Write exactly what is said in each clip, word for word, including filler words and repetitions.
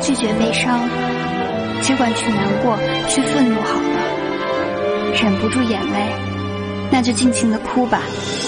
拒绝悲伤，只管去难过，去愤怒好了。忍不住眼泪，那就尽情的哭吧。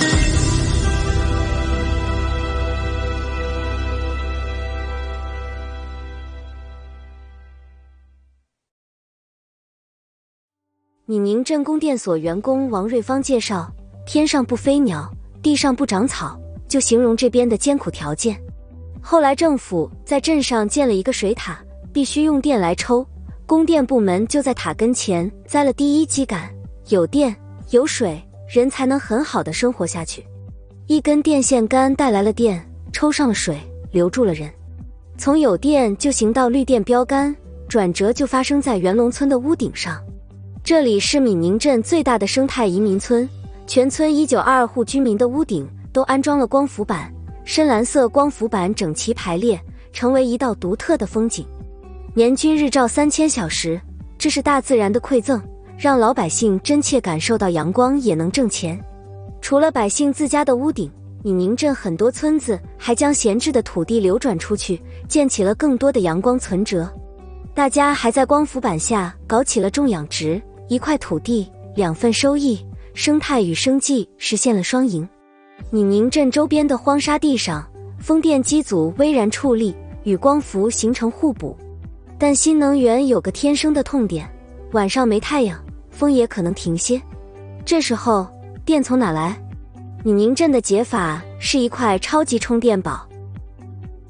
闽宁镇供电所员工王瑞芳介绍，天上不飞鸟，地上不长草，就形容这边的艰苦条件。后来政府在镇上建了一个水塔，必须用电来抽，供电部门就在塔跟前栽了第一基杆，有电有水，人才能很好的生活下去。一根电线杆带来了电，抽上了水，留住了人。从有电就行到绿电标杆，转折就发生在元龙村的屋顶上。这里是闽宁镇最大的生态移民村，全村一九二二户居民的屋顶都安装了光伏板，深蓝色光伏板整齐排列，成为一道独特的风景。年均日照三千小时，这是大自然的馈赠，让老百姓真切感受到阳光也能挣钱。除了百姓自家的屋顶，闽宁镇很多村子还将闲置的土地流转出去，建起了更多的阳光存折。大家还在光伏板下搞起了种养殖，一块土地两份收益，生态与生计实现了双赢。闽宁镇周边的荒沙地上，风电机组巍然矗立，与光伏形成互补。但新能源有个天生的痛点，晚上没太阳，风也可能停歇。这时候电从哪来？闽宁镇的解法是一块超级充电宝，